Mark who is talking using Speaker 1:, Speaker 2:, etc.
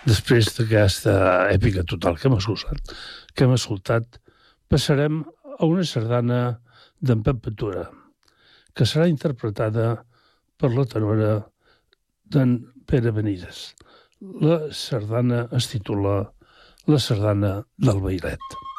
Speaker 1: Després d'aquesta èpica total que hem escoltat, passarem a una sardana d'en Pep Ventura, que serà interpretada per la tenora d'en Pere Benítez. La sardana es titula La sardana del Vairet.